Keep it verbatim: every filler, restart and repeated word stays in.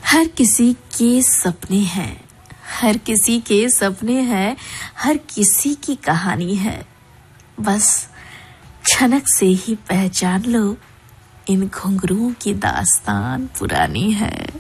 हर किसी के सपने हैं, हर किसी के सपने हैं, हर किसी की कहानी है। बस छनक से ही पहचान लो, इन घुंघरुओं की दास्तान पुरानी है।